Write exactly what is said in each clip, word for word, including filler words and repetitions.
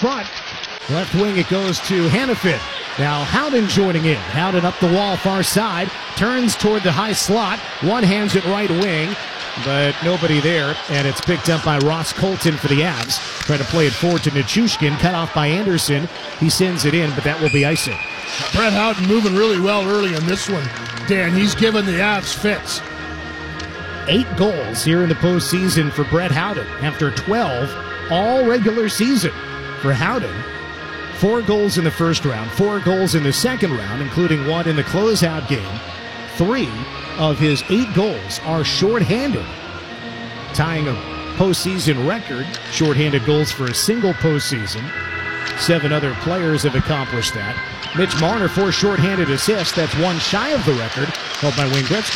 front. Left wing it goes to Hanifin. Now Howden joining in. Howden up the wall far side. Turns toward the high slot. One hands it right wing. But nobody there. And it's picked up by Ross Colton for the Avs. Trying to play it forward to Nichushkin. Cut off by Anderson. He sends it in, but that will be icing. Brett Howden moving really well early in this one. Dan, he's giving the Avs fits. Eight goals here in the postseason for Brett Howden after twelve all regular season for Howden. Four goals in the first round, four goals in the second round, including one in the closeout game. Three of his eight goals are shorthanded, tying a postseason record, shorthanded goals for a single postseason. Seven other players have accomplished that. Mitch Marner, four shorthanded assists. That's one shy of the record held by Wayne Gretzky.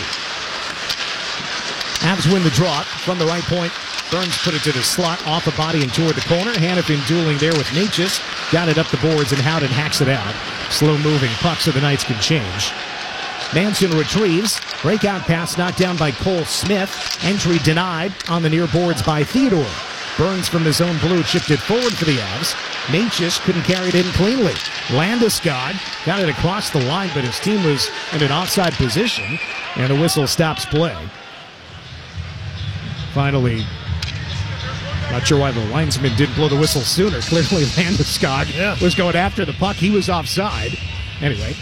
Avs win the draw from the right point. Burns put it to the slot, off the body and toward the corner. Hanifin dueling there with Natchez. Got it up the boards and Howden hacks it out. Slow moving puck so the Knights can change. Manson retrieves. Breakout pass knocked down by Cole Smith. Entry denied on the near boards by Theodore. Burns from the zone blue chipped it forward for the Avs. Natchez couldn't carry it in cleanly. Landeskog got it across the line, but his team was in an offside position, and the whistle stops play. Finally, not sure why the linesman didn't blow the whistle sooner. Clearly, Landeskog yeah. was going after the puck. He was offside. Anyway,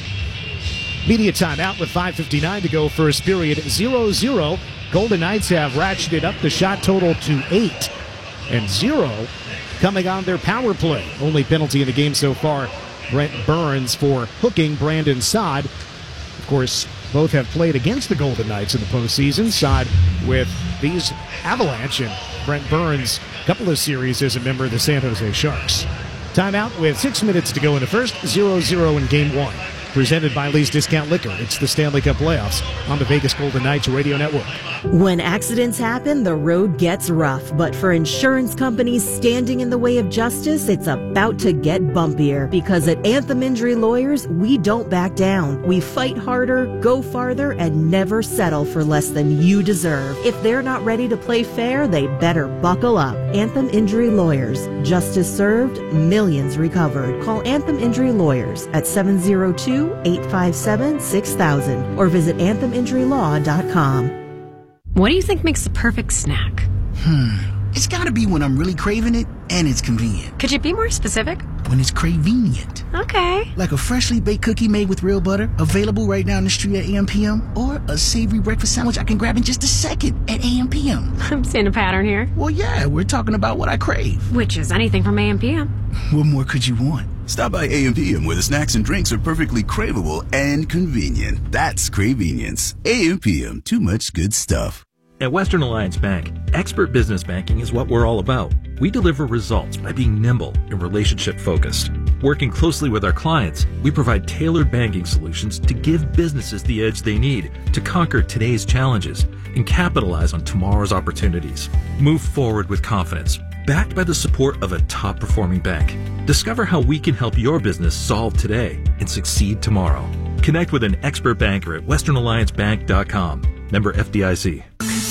media timeout with five fifty-nine to go. First period, zero zero. Golden Knights have ratcheted up the shot total to eight. And zero coming on their power play. Only penalty in the game so far, Brent Burns for hooking Brandon Saad. Of course, both have played against the Golden Knights in the postseason. Saad with these Avalanche and Brent Burns, a couple of series as a member of the San Jose Sharks. Timeout with six minutes to go in the first, zero zero in game one. Presented by Lee's Discount Liquor. It's the Stanley Cup playoffs on the Vegas Golden Knights Radio Network. When accidents happen, the road gets rough. But for insurance companies standing in the way of justice, it's about to get bumpier. Because at Anthem Injury Lawyers, we don't back down. We fight harder, go farther, and never settle for less than you deserve. If they're not ready to play fair, they better buckle up. Anthem Injury Lawyers. Justice served, millions recovered. Call Anthem Injury Lawyers at seven zero two, eight five seven, six thousand or visit anthem injury law dot com. What do you think makes the perfect snack? Hmm. It's gotta be when I'm really craving it and it's convenient. Could you be more specific? When it's cravenient. Okay. Like a freshly baked cookie made with real butter, available right down the street at A M P M, or a savory breakfast sandwich I can grab in just a second at A M P M. I'm seeing a pattern here. Well, yeah, we're talking about what I crave. Which is anything from A M P M. What more could you want? Stop by A M P M where the snacks and drinks are perfectly craveable and convenient. That's Cravenience. A M P M, too much good stuff. At Western Alliance Bank, expert business banking is what we're all about. We deliver results by being nimble and relationship-focused. Working closely with our clients, we provide tailored banking solutions to give businesses the edge they need to conquer today's challenges and capitalize on tomorrow's opportunities. Move forward with confidence, backed by the support of a top-performing bank. Discover how we can help your business solve today and succeed tomorrow. Connect with an expert banker at western alliance bank dot com. Member F D I C.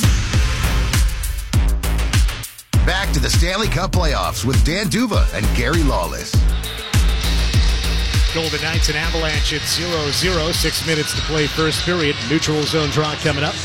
Back to the Stanley Cup playoffs with Dan Duva and Gary Lawless. Golden Knights and Avalanche at zero zero. Six minutes to play first period. Neutral zone draw coming up.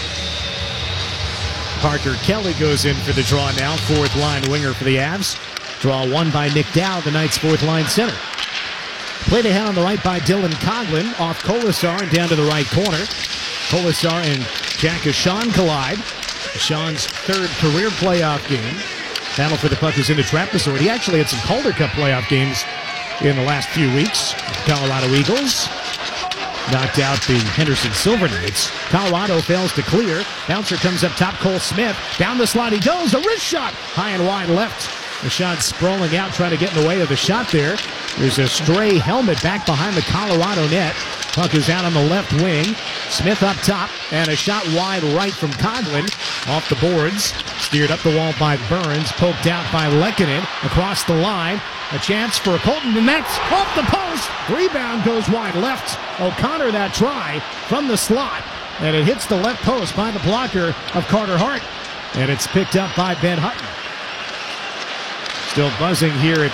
Parker Kelly goes in for the draw now. Fourth line winger for the Avs. Draw one by Nick Dow, the Knights' fourth line center. Played ahead on the right by Dylan Coghlan. Off Kolasar and down to the right corner. Kolasar and Jack Ashawn collide. Ashawn's third career playoff game. Battle for the puck is in the trapezoid. He actually had some Calder Cup playoff games in the last few weeks. Colorado Eagles knocked out the Henderson Silver Knights. Colorado fails to clear. Bouncer comes up top. Cole Smith. Down the slot he goes. A wrist shot. High and wide left. Ashawn sprawling out, trying to get in the way of the shot there. There's a stray helmet back behind the Colorado net. Puck is out on the left wing. Smith up top, and a shot wide right from Coghlan. Off the boards. Steered up the wall by Burns. Poked out by Lehkonen. Across the line. A chance for Colton, and that's off the post. Rebound goes wide left. O'Connor that try from the slot. And it hits the left post by the blocker of Carter Hart. And it's picked up by Ben Hutton. Still buzzing here at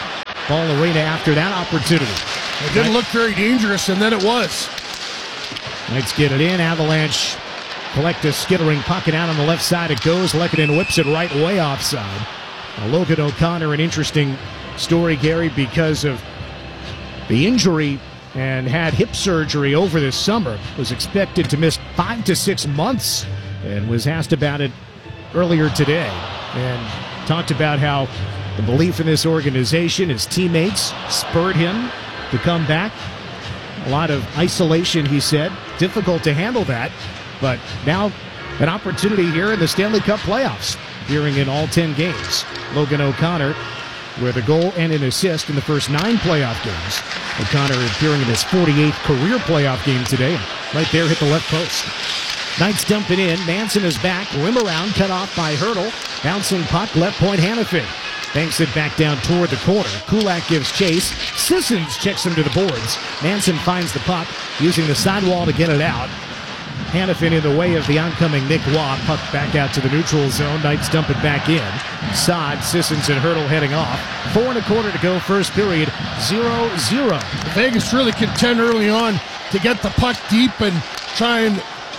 Ball Arena after that opportunity. It didn't look very dangerous, and then it was. Knights get it in. Avalanche collect a skittering puck, and out on the left side it goes. Lehkonen whips it right way offside. Now, Logan O'Connor, an interesting story, Gary, because of the injury and had hip surgery over this summer. Was expected to miss five to six months and was asked about it earlier today and talked about how the belief in this organization, his teammates, spurred him to come back. A lot of isolation, he said. Difficult to handle that, but now an opportunity here in the Stanley Cup playoffs, appearing in all ten games. Logan O'Connor with a goal and an assist in the first nine playoff games. O'Connor appearing in his forty-eighth career playoff game today. Right there, hit the left post. Knights dump it in. Manson is back. Rim around, cut off by Hurdle. Bouncing puck, left point, Hanifin. Banks it back down toward the corner. Kulak gives chase. Sissons checks him to the boards. Manson finds the puck, using the sidewall to get it out. Hanifin in the way of the oncoming Nick Waugh. Puck back out to the neutral zone. Knights dump it back in. Sod, Sissons, and Hurdle heading off. Four and a quarter to go, first period. Zero, zero. Vegas really contend early on to get the puck deep and try and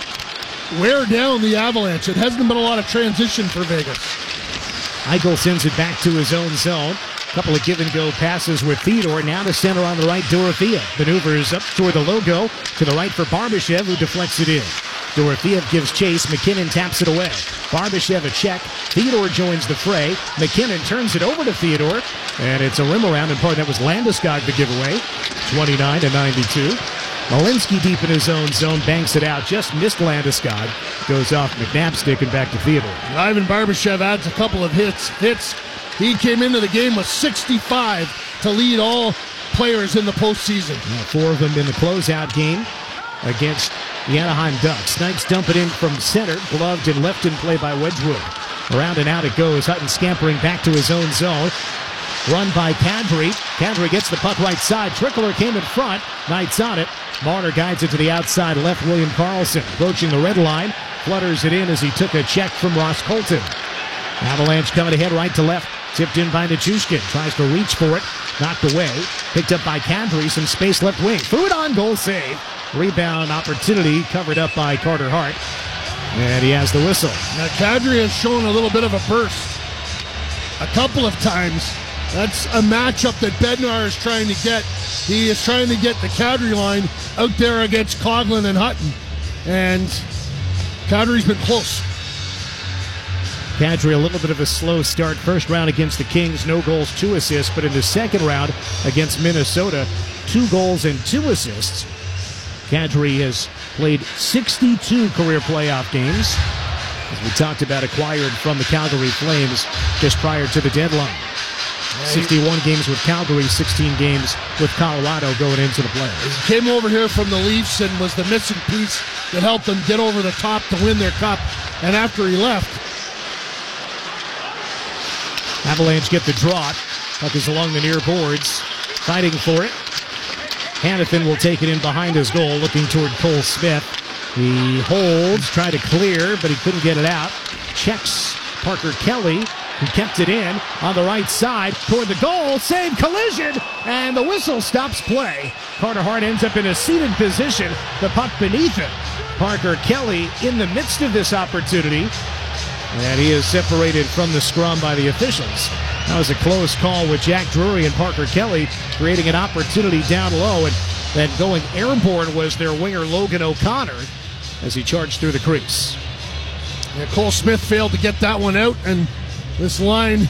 wear down the Avalanche. It hasn't been a lot of transition for Vegas. Eichel sends it back to his own zone. Couple of give-and-go passes with Theodore. Now to center on the right, Dorothea. Maneuvers up toward the logo. To the right for Barbashev, who deflects it in. Dorothea gives chase. McKinnon taps it away. Barbashev a check. Theodore joins the fray. McKinnon turns it over to Theodore. And it's a rim around, and part that was Landeskog the giveaway. twenty-nine to ninety-two. Malinsky deep in his own zone, banks it out, just missed Landeskog. Goes off McNabb's stick and back to Theodore. Ivan Barbashev adds a couple of hits. Hits. He came into the game with sixty-five to lead all players in the postseason. Now four of them in the closeout game against the Anaheim Ducks. Knights dump it in from center, gloved and left in play by Wedgwood. Around and out it goes. Hutton scampering back to his own zone. Run by Kadri. Kadri gets the puck right side. Trickler came in front. Knights on it. Marner guides it to the outside left. William Karlsson approaching the red line. Flutters it in as he took a check from Ross Colton. Avalanche coming ahead right to left. Tipped in by Nichushkin. Tries to reach for it. Knocked away. Picked up by Kadri. Some space left wing. Threw it on. Goal save. Rebound opportunity covered up by Carter Hart. And he has the whistle. Now Kadri has shown a little bit of a burst. A couple of times. That's a matchup that Bednar is trying to get. He is trying to get the Kadri line out there against Coghlan and Hutton. And Kadri's been close. Kadri, a little bit of a slow start. First round against the Kings, no goals, two assists. But in the second round against Minnesota, two goals and two assists. Kadri has played sixty-two career playoff games, as we talked about, acquired from the Calgary Flames just prior to the deadline. sixty-one games with Calgary, sixteen games with Colorado going into the playoffs. He came over here from the Leafs and was the missing piece that helped them get over the top to win their cup. And after he left, Avalanche get the draw. Puck is along the near boards, fighting for it. Hanifin will take it in behind his goal, looking toward Cole Smith. He holds, tried to clear, but he couldn't get it out. Checks Parker Kelly, who kept it in on the right side toward the goal. Save, collision, and the whistle stops play. Carter Hart ends up in a seated position, the puck beneath him. Parker Kelly in the midst of this opportunity, and he is separated from the scrum by the officials. That was a close call with Jack Drury and Parker Kelly creating an opportunity down low, and then going airborne was their winger Logan O'Connor as he charged through the crease. Yeah, Cole Smith failed to get that one out, and this line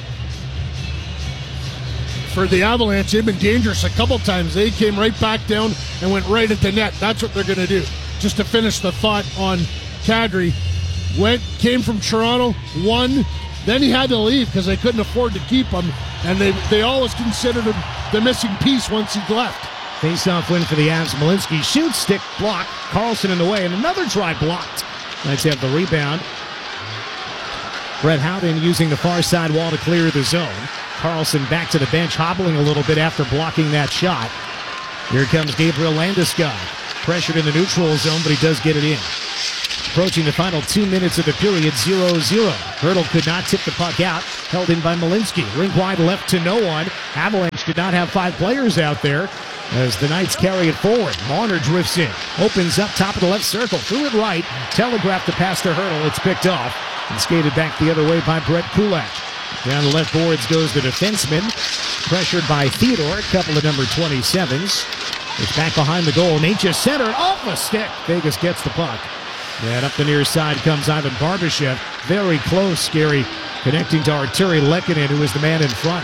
for the Avalanche, they've been dangerous a couple times. They came right back down and went right at the net. That's what they're going to do. Just to finish the thought on Kadri, went came from Toronto, won, then he had to leave because they couldn't afford to keep him, and they they always considered him the missing piece once he left. Face-off win for the Avs. Malinsky shoots, stick block. Karlsson in the way, and another try blocked. Knights have the rebound. Brett Howden using the far side wall to clear the zone. Karlsson back to the bench, hobbling a little bit after blocking that shot. Here comes Gabriel Landeskog. Pressured in the neutral zone, but he does get it in. Approaching the final two minutes of the period, zero zero. Hurdle could not tip the puck out. Held in by Malinsky. Rink wide left to no one. Avalanche did not have five players out there as the Knights carry it forward. Marner drifts in, opens up top of the left circle, threw it right, telegraphed the pass to Hurdle. It's picked off and skated back the other way by Brett Kulak. Down the left boards goes the defenseman, pressured by Theodore, a couple of number twenty-sevens. It's back behind the goal. Natchez centered off a stick. Vegas gets the puck. And up the near side comes Ivan Barbashev. Very close, Scary, connecting to Arturi Lehkonen, who is the man in front.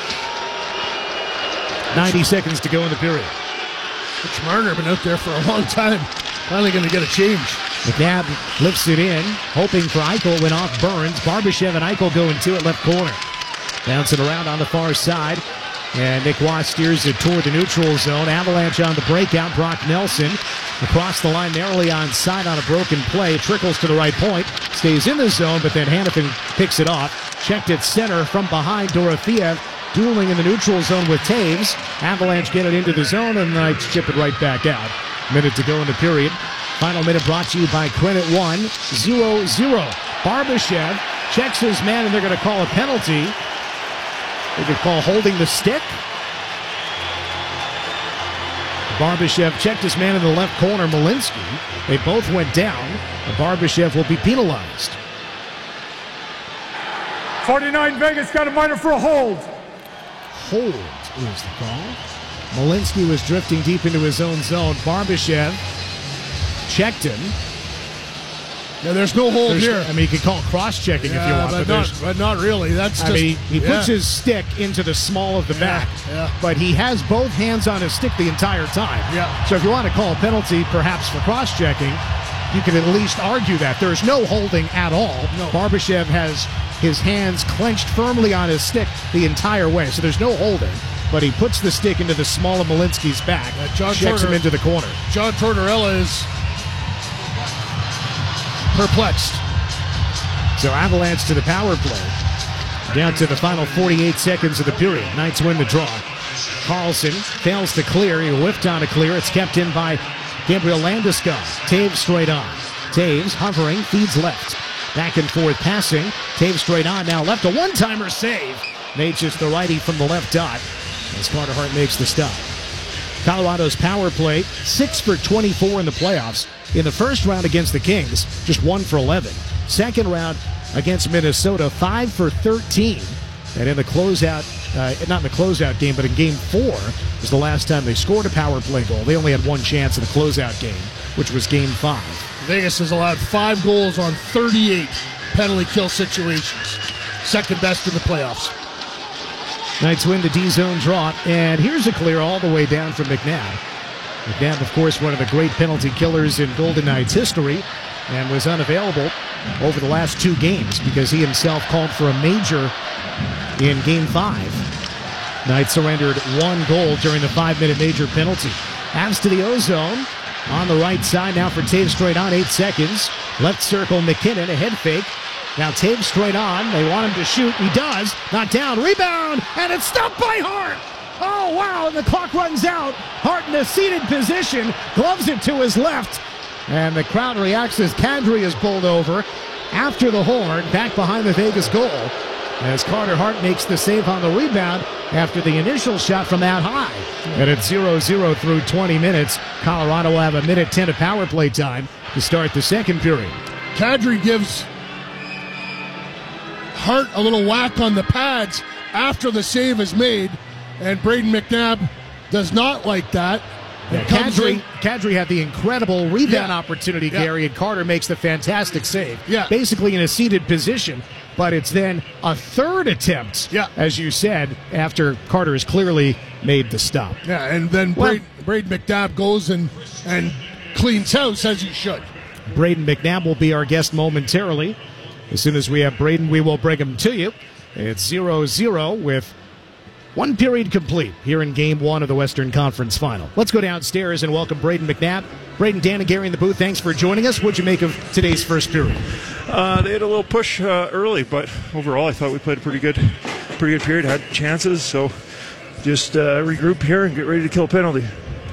ninety seconds to go in the period. Mitch Marner been out there for a long time. Finally going to get a change. McNabb lifts it in, hoping for Eichel. Went off Burns. Barbashev and Eichel go into it left corner. Bouncing around on the far side. And Nick Waugh steers it toward the neutral zone. Avalanche on the breakout. Brock Nelson across the line, narrowly onside on a broken play. Trickles to the right point. Stays in the zone, but then Hanifin picks it off. Checked at center from behind. Dorofeev dueling in the neutral zone with Taves. Avalanche get it into the zone, and the Knights chip it right back out. Minute to go in the period. Final minute brought to you by Credit One. zero zero. Barbashev checks his man, and they're going to call a penalty. They could call holding the stick. Barbashev checked his man in the left corner, Malinsky. They both went down. Barbashev will be penalized. forty-nine Vegas got a minor for a hold. Hold is the call. Malinsky was drifting deep into his own zone. Barbashev checked him. Yeah, there's no hold there's, here. I mean, you could call cross-checking yeah, if you want, but, but, not, but not really. That's I just, mean, he yeah. puts his stick into the small of the yeah, back, yeah. but he has both hands on his stick the entire time. Yeah. So if you want to call a penalty, perhaps for cross-checking, you can at least argue that. There's no holding at all. No. Barbashev has his hands clenched firmly on his stick the entire way, so there's no holding. But he puts the stick into the small of Malinsky's back, uh, John checks Tortor- him into the corner. John Tortorella is perplexed. So Avalanche to the power play. Down to the final forty-eight seconds of the period. Knights win the draw. Carlson fails to clear. He whiffed on a clear. It's kept in by Gabriel Landeskog. Taves straight on. Taves hovering, feeds left. Back and forth passing. Taves straight on. Now left. A one-timer save. Natchez the righty from the left dot as Carter Hart makes the stop. Colorado's power play, six for twenty-four in the playoffs. In the first round against the Kings, just one for eleven. Second round against Minnesota, five for thirteen. And in the closeout, uh, not in the closeout game, but in game four was the last time they scored a power play goal. They only had one chance in the closeout game, which was game five. Vegas has allowed five goals on thirty-eight penalty kill situations. Second best in the playoffs. Knights win the D-zone draw, and here's a clear all the way down from McNabb. McNabb, of course, one of the great penalty killers in Golden Knights history, and was unavailable over the last two games because he himself called for a major in Game five. Knights surrendered one goal during the five-minute major penalty. Avs to the O-zone. On the right side now for Taves straight on, eight seconds. Left circle, McKinnon, a head fake. Now Taves straight on. They want him to shoot. He does. Knocked down. Rebound. And it's stopped by Hart. Oh, wow. And the clock runs out. Hart in a seated position. Gloves it to his left. And the crowd reacts as Kadri is pulled over after the horn, back behind the Vegas goal, as Carter Hart makes the save on the rebound after the initial shot from out high. And it's zero zero through twenty minutes. Colorado will have a minute ten of power play time to start the second period. Kadri gives Hart a little whack on the pads after the save is made, and Braden McNabb does not like that. Yeah, Kadri, Kadri had the incredible rebound yeah. opportunity, yeah. Gary, and Carter makes the fantastic save. Yeah. Basically in a seated position, but it's then a third attempt, yeah. as you said, after Carter has clearly made the stop. Yeah, and then well, Braden, Braden McNabb goes and, and cleans house as he should. Braden McNabb will be our guest momentarily. As soon as we have Braden, we will bring him to you. It's zero zero with one period complete here in Game one of the Western Conference Final. Let's go downstairs and welcome Braden McNabb. Braden, Dan, and Gary in the booth, thanks for joining us. What'd you make of today's first period? Uh, they had a little push uh, early, but overall I thought we played a pretty good, pretty good period, had chances, so just uh, regroup here and get ready to kill a penalty.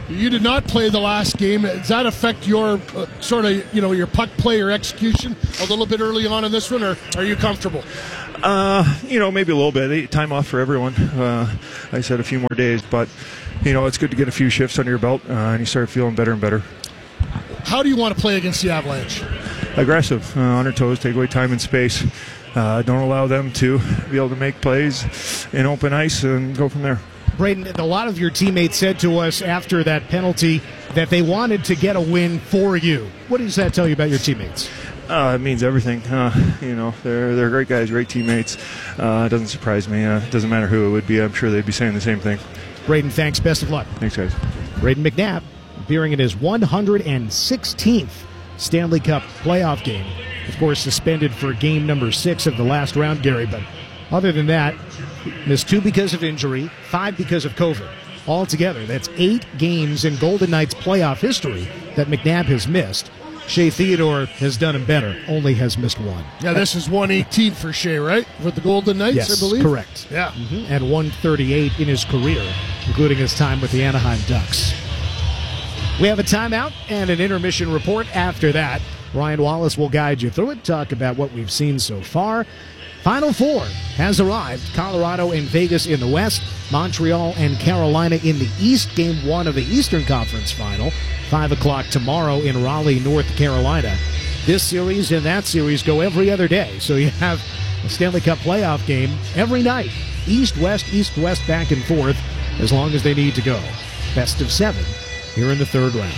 You did not play the last game. Does that affect your uh, sort of, you know, your puck play or execution a little bit early on in this one, or are you comfortable? Uh, you know, maybe a little bit. Time off for everyone. Uh, I said a few more days, but, you know, it's good to get a few shifts under your belt, uh, and you start feeling better and better. How do you want to play against the Avalanche? Aggressive, uh, on our toes, take away time and space. Uh, don't allow them to be able to make plays in open ice and go from there. Braden, a lot of your teammates said to us after that penalty that they wanted to get a win for you. What does that tell you about your teammates? Uh, it means everything. Uh, you know, they're they're great guys, great teammates. Uh, it doesn't surprise me. Uh, it doesn't matter who it would be. I'm sure they'd be saying the same thing. Braden, thanks. Best of luck. Thanks, guys. Braden McNabb appearing in his one hundred sixteenth Stanley Cup playoff game. Of course, suspended for game number six of the last round, Gary. But other than that, missed two because of injury, five because of COVID. Altogether, that's eight games in Golden Knights playoff history that McNabb has missed. Shea Theodore has done him better, only has missed one. Yeah, this is one eighteen for Shea, right? With the Golden Knights, yes, I believe? Correct. Yeah. Mm-hmm. And one thirty-eight in his career, including his time with the Anaheim Ducks. We have a timeout and an intermission report after that. Ryan Wallace will guide you through it, talk about what we've seen so far. Final Four has arrived. Colorado and Vegas in the West. Montreal and Carolina in the East. Game one of the Eastern Conference Final. five o'clock tomorrow in Raleigh, North Carolina. This series and that series go every other day. So you have a Stanley Cup playoff game every night. East-West, East-West, back and forth, as long as they need to go. Best of seven here in the third round.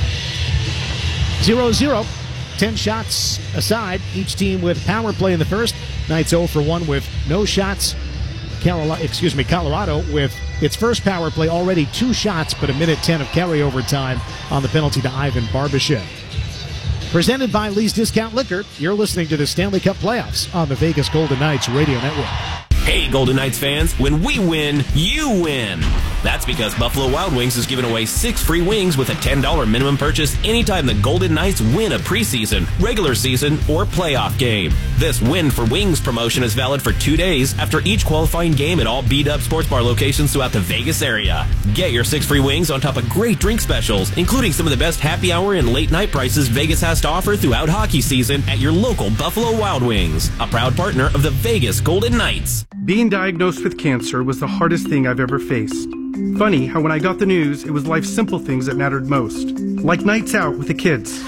zero zero. Ten shots aside, each team with power play in the first. Knights oh for one with no shots. Carolina, excuse me, Colorado with its first power play, already two shots, but a minute ten of carryover time on the penalty to Ivan Barbashev. Presented by Lee's Discount Liquor, you're listening to the Stanley Cup Playoffs on the Vegas Golden Knights Radio Network. Hey, Golden Knights fans, when we win, you win. That's because Buffalo Wild Wings is giving away six free wings with a ten dollars minimum purchase anytime the Golden Knights win a preseason, regular season, or playoff game. This Win for Wings promotion is valid for two days after each qualifying game at all B-Dub Sports Bar locations throughout the Vegas area. Get your six free wings on top of great drink specials, including some of the best happy hour and late night prices Vegas has to offer throughout hockey season at your local Buffalo Wild Wings, a proud partner of the Vegas Golden Knights. Being diagnosed with cancer was the hardest thing I've ever faced. Funny how when I got the news, it was life's simple things that mattered most, like nights out with the kids.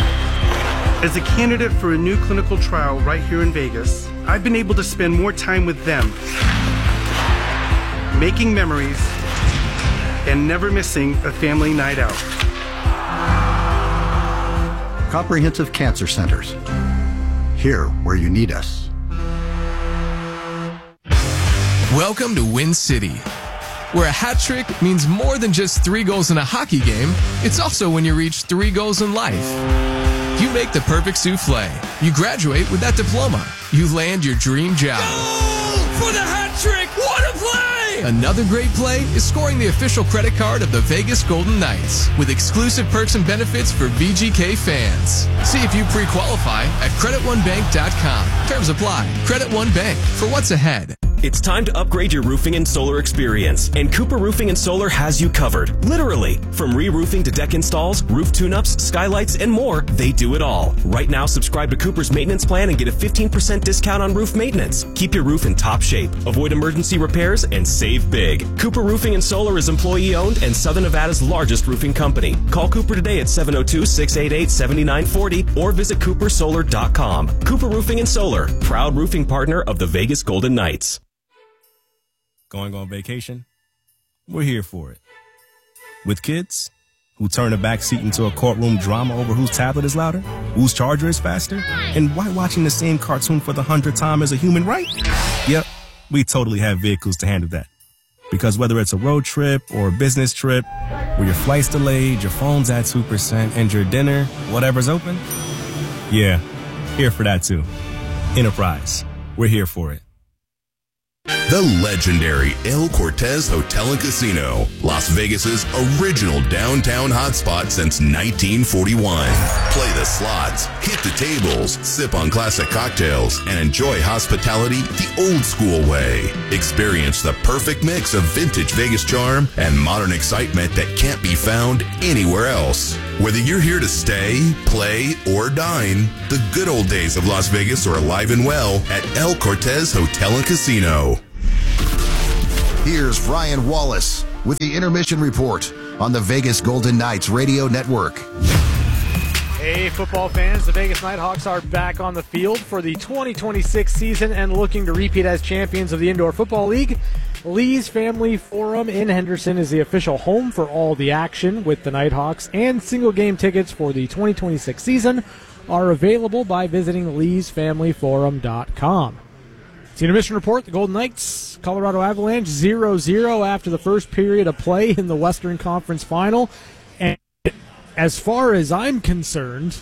As a candidate for a new clinical trial right here in Vegas, I've been able to spend more time with them, making memories, and never missing a family night out. Comprehensive Cancer Centers. Here where you need us. Welcome to Win City, where a hat trick means more than just three goals in a hockey game. It's also when you reach three goals in life. You make the perfect souffle. You graduate with that diploma. You land your dream job. Goal for the hat trick! What a play! Another great play is scoring the official credit card of the Vegas Golden Knights with exclusive perks and benefits for V G K fans. See if you pre-qualify at credit one bank dot com. Terms apply. Credit One Bank, for what's ahead. It's time to upgrade your roofing and solar experience, and Cooper Roofing and Solar has you covered. Literally. From re-roofing to deck installs, roof tune-ups, skylights, and more, they do it all. Right now, subscribe to Cooper's maintenance plan and get a fifteen percent discount on roof maintenance. Keep your roof in top shape, avoid emergency repairs, and save big. Cooper Roofing and Solar is employee-owned and Southern Nevada's largest roofing company. Call Cooper today at seven oh two, six eight eight, seven nine four oh or visit cooper solar dot com. Cooper Roofing and Solar, proud roofing partner of the Vegas Golden Knights. Going on vacation? We're here for it. With kids who turn a back seat into a courtroom drama over whose tablet is louder, whose charger is faster, and why watching the same cartoon for the hundredth time is a human right? Yep, we totally have vehicles to handle that. Because whether it's a road trip or a business trip, where your flight's delayed, your phone's at two percent, and your dinner, whatever's open, yeah, here for that too. Enterprise, we're here for it. The legendary El Cortez Hotel and Casino, Las Vegas's original downtown hotspot since nineteen forty-one. Play the slots, hit the tables, sip on classic cocktails, and enjoy hospitality the old school way. Experience the perfect mix of vintage Vegas charm and modern excitement that can't be found anywhere else. Whether you're here to stay, play, or dine, the good old days of Las Vegas are alive and well at El Cortez Hotel and Casino. Here's Ryan Wallace with the Intermission Report on the Vegas Golden Knights Radio Network. Hey, football fans, the Vegas Nighthawks are back on the field for the twenty twenty-six season and looking to repeat as champions of the Indoor Football League. Lee's Family Forum in Henderson is the official home for all the action with the Nighthawks, and single game tickets for the twenty twenty-six season are available by visiting lees family forum dot com. It's the Intermission Report. The Golden Knights, Colorado Avalanche, zero zero after the first period of play in the Western Conference Final. And as far as I'm concerned,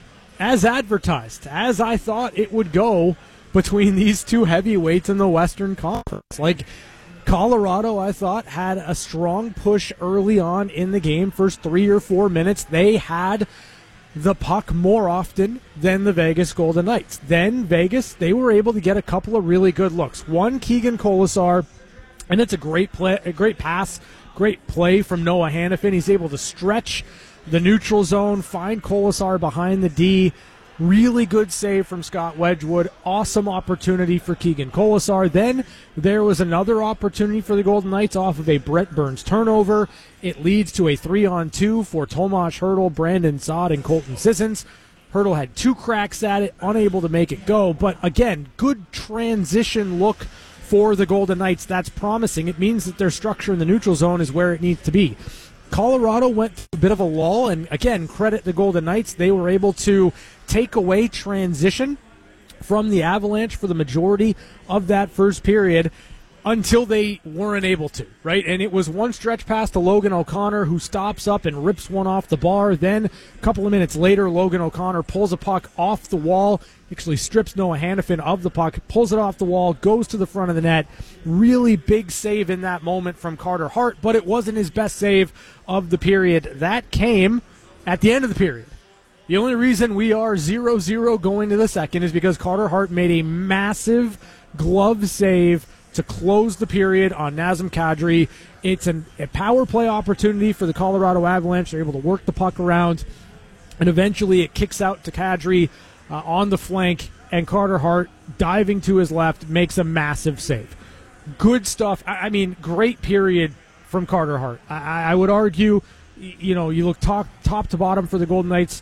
as advertised, as I thought it would go between these two heavyweights in the Western Conference. Like, Colorado, I thought, had a strong push early on in the game. First three or four minutes, they had the puck more often than the Vegas Golden Knights. Then Vegas, they were able to get a couple of really good looks. One, Keegan Kolesar, and it's a great play, a great pass, great play from Noah Hannafin. He's able to stretch the neutral zone, find Kolesar behind the D. Really good save from Scott Wedgwood. Awesome opportunity for Keegan Kolesar. Then there was another opportunity for the Golden Knights off of a Brett Burns turnover. It leads to a three-on-two for Tomas Hertl, Brandon Saad, and Colton Sissons. Hertl had two cracks at it, unable to make it go. But again, good transition look for the Golden Knights. That's promising. It means that their structure in the neutral zone is where it needs to be. Colorado went through a bit of a lull, and again, credit the Golden Knights. They were able to take away transition from the Avalanche for the majority of that first period until they weren't able to, right? And it was one stretch pass to Logan O'Connor, who stops up and rips one off the bar. Then a couple of minutes later, Logan O'Connor pulls a puck off the wall, actually strips Noah Hannafin of the puck, pulls it off the wall, goes to the front of the net. Really big save in that moment from Carter Hart, but it wasn't his best save of the period. That came at the end of the period. The only reason we are zero zero going to the second is because Carter Hart made a massive glove save to close the period on Nazem Kadri. It's an, a power play opportunity for the Colorado Avalanche. They're able to work the puck around, and eventually it kicks out to Kadri uh, on the flank, and Carter Hart, diving to his left, makes a massive save. Good stuff. I, I mean, great period from Carter Hart. I, I would argue, you know, you look top, top to bottom for the Golden Knights,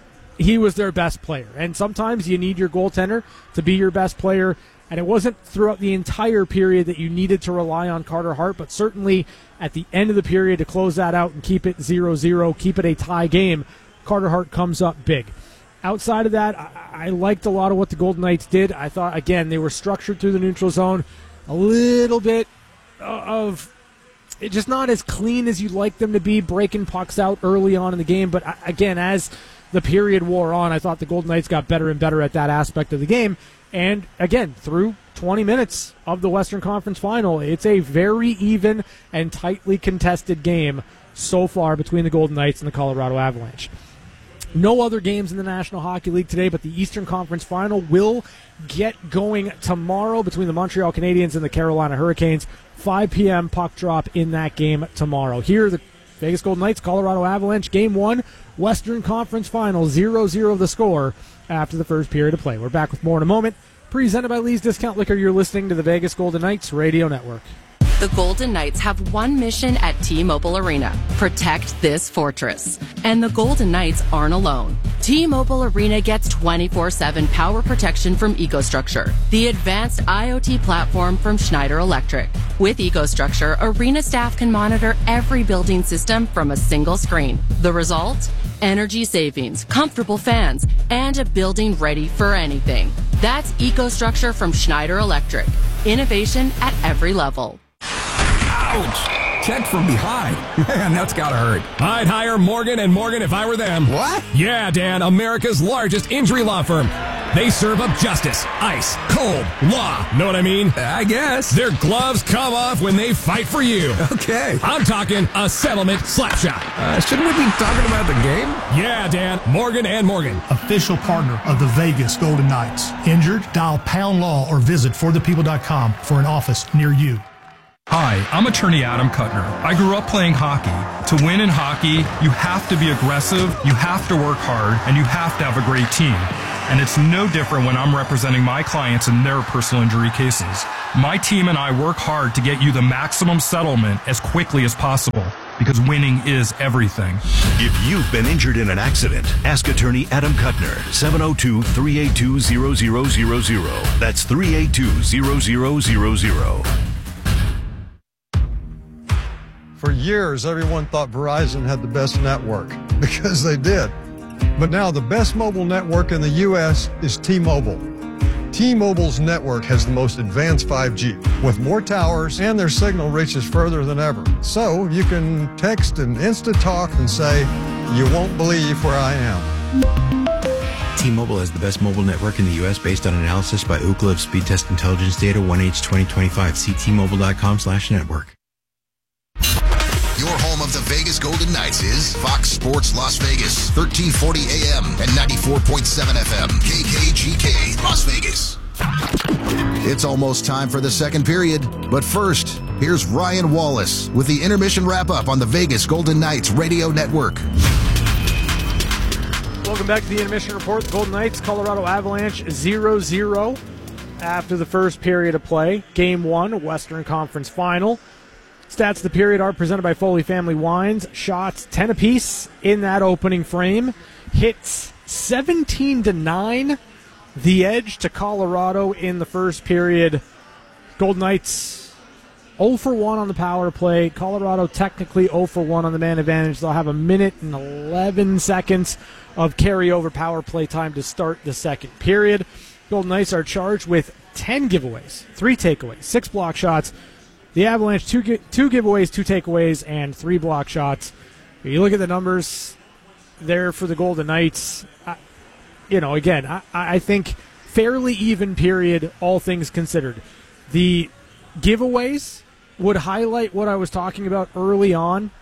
he was their best player. And sometimes you need your goaltender to be your best player. And it wasn't throughout the entire period that you needed to rely on Carter Hart, but certainly at the end of the period to close that out and keep it zero zero, keep it a tie game, Carter Hart comes up big. Outside of that, I, I liked a lot of what the Golden Knights did. I thought, again, they were structured through the neutral zone. A little bit of it, just not as clean as you'd like them to be, breaking pucks out early on in the game. But again, as the period wore on, I thought the Golden Knights got better and better at that aspect of the game. And again, through twenty minutes of the Western Conference Final, it's a very even and tightly contested game so far between the Golden Knights and the Colorado Avalanche. No other games in the National Hockey League today, but the Eastern Conference Final will get going tomorrow between the Montreal Canadiens and the Carolina Hurricanes. five p.m. puck drop in that game tomorrow. Here, the Vegas Golden Knights, Colorado Avalanche, Game one, Western Conference Final, zero zero the score after the first period of play. We're back with more in a moment. Presented by Lee's Discount Liquor, you're listening to the Vegas Golden Knights Radio Network. The Golden Knights have one mission at T-Mobile Arena: protect this fortress. And the Golden Knights aren't alone. T-Mobile Arena gets twenty-four seven power protection from EcoStruxure, the advanced IoT platform from Schneider Electric. With EcoStruxure, Arena staff can monitor every building system from a single screen. The result? Energy savings, comfortable fans, and a building ready for anything. That's EcoStruxure from Schneider Electric. Innovation at every level. Ouch! Checked from behind. Man, that's gotta hurt. I'd hire Morgan and Morgan if I were them. What? Yeah, Dan, America's largest injury law firm. They serve up justice, ice, cold, law. Know what I mean? I guess. Their gloves come off when they fight for you. Okay. I'm talking a settlement slap shot. Uh, shouldn't we be talking about the game? Yeah, Dan. Morgan and Morgan. Official partner of the Vegas Golden Knights. Injured? Dial pound law or visit for the people dot com for an office near you. Hi, I'm attorney Adam Kuttner. I grew up playing hockey. To win in hockey, you have to be aggressive, you have to work hard, and you have to have a great team. And it's no different when I'm representing my clients in their personal injury cases. My team and I work hard to get you the maximum settlement as quickly as possible, because winning is everything. If you've been injured in an accident, ask attorney Adam Kuttner, seven oh two, three eight two, zero zero zero zero. That's three eight two, zero zero zero zero. For years, everyone thought Verizon had the best network, because they did. But now the best mobile network in the U S is T-Mobile. T-Mobile's network has the most advanced five G, with more towers, and their signal reaches further than ever. So you can text and instant talk and say, "You won't believe where I am." T-Mobile has the best mobile network in the U S based on analysis by Ookla of Speed Test Intelligence Data one H twenty twenty-five. See T Mobile dot com slash network. Your home of the Vegas Golden Knights is Fox Sports Las Vegas, thirteen forty A M and ninety-four point seven F M, K K G K, Las Vegas. It's almost time for the second period, but first, here's Ryan Wallace with the intermission wrap-up on the Vegas Golden Knights Radio Network. Welcome back to the intermission report. The Golden Knights, Colorado Avalanche zero zero after the first period of play. Game one, Western Conference Final. Stats of the period are presented by Foley Family Wines. Shots ten apiece in that opening frame. Hits seventeen to nine. The edge to Colorado in the first period. Golden Knights zero for one on the power play. Colorado technically zero for one on the man advantage. They'll have a minute and eleven seconds of carryover power play time to start the second period. Golden Knights are charged with ten giveaways, three takeaways, six block shots. The Avalanche, two, two giveaways, two takeaways, and three block shots. If you look at the numbers there for the Golden Knights, I, you know, again, I, I think fairly even period, all things considered. The giveaways would highlight what I was talking about early on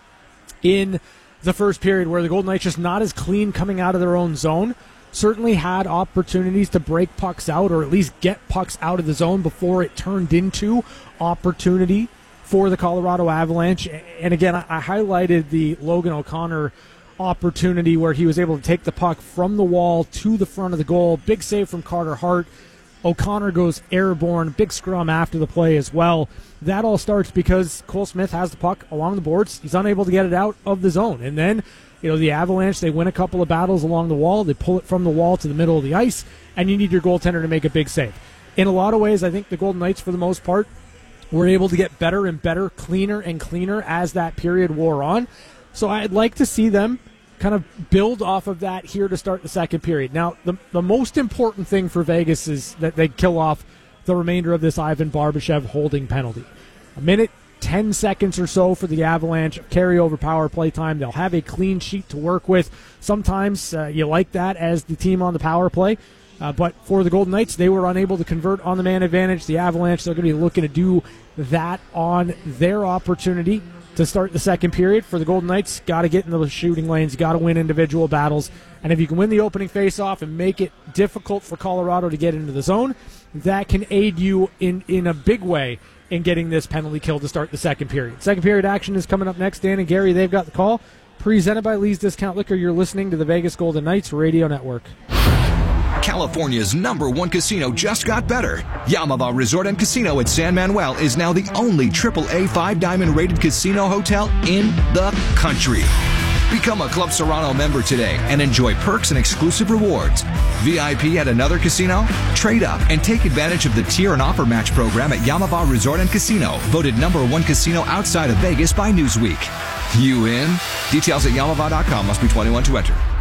in the first period, where the Golden Knights just not as clean coming out of their own zone. Certainly had opportunities to break pucks out, or at least get pucks out of the zone before it turned into opportunity for the Colorado Avalanche. And again, I highlighted the Logan O'Connor opportunity where he was able to take the puck from the wall to the front of the goal. Big save from Carter Hart. O'Connor goes airborne. Big scrum after the play as well. That all starts because Cole Smith has the puck along the boards. He's unable to get it out of the zone. And then, you know, the Avalanche, they win a couple of battles along the wall. They pull it from the wall to the middle of the ice, and you need your goaltender to make a big save. In a lot of ways, I think the Golden Knights, for the most part, were able to get better and better, cleaner and cleaner as that period wore on. So I'd like to see them kind of build off of that here to start the second period. Now, the, the most important thing for Vegas is that they kill off the remainder of this Ivan Barbashev holding penalty. A minute, ten seconds or so for the Avalanche carryover power play time. They'll have a clean sheet to work with. Sometimes uh, you like that as the team on the power play. Uh, but for the Golden Knights, they were unable to convert on the man advantage. The Avalanche, they're going to be looking to do that on their opportunity to start the second period. For the Golden Knights, got to get in the shooting lanes, got to win individual battles. And if you can win the opening faceoff and make it difficult for Colorado to get into the zone, that can aid you in, in a big way in getting this penalty kill to start the second period. Second period action is coming up next. Dan and Gary, they've got the call. Presented by Lee's Discount Liquor. You're listening to the Vegas Golden Knights Radio Network. California's number one casino just got better. Yamava Resort and Casino at San Manuel is now the only triple A five-diamond rated casino hotel in the country. Become a Club Serrano member today and enjoy perks and exclusive rewards. V I P at another casino? Trade up and take advantage of the tier and offer match program at Yamava Resort and Casino, voted number one casino outside of Vegas by Newsweek. You in? Details at Yamava dot com. Must be twenty-one to enter.